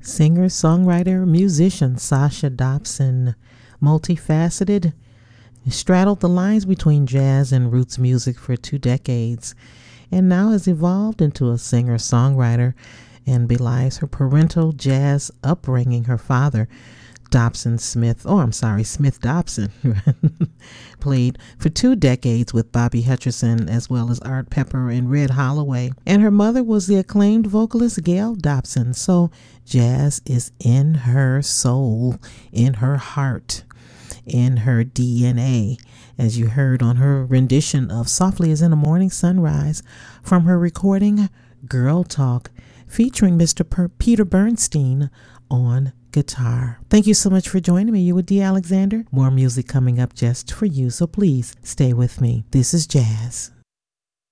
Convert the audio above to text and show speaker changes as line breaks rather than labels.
Singer, songwriter, musician Sasha Dobson, multifaceted, straddled the lines between jazz and roots music for 2 decades, and now has evolved into a singer-songwriter and belies her parental jazz upbringing. Her father, Smith Dobson, played for 2 decades with Bobby Hutcherson as well as Art Pepper and Red Holloway. And her mother was the acclaimed vocalist Gail Dobson. So jazz is in her soul, in her heart, in her DNA, as you heard on her rendition of Softly as in a Morning Sunrise from her recording Girl Talk, featuring Mr. Peter Bernstein on guitar. Thank you so much for joining me. You with Dee Alexander. More music coming up just for you, so please stay with me. This is Jazz.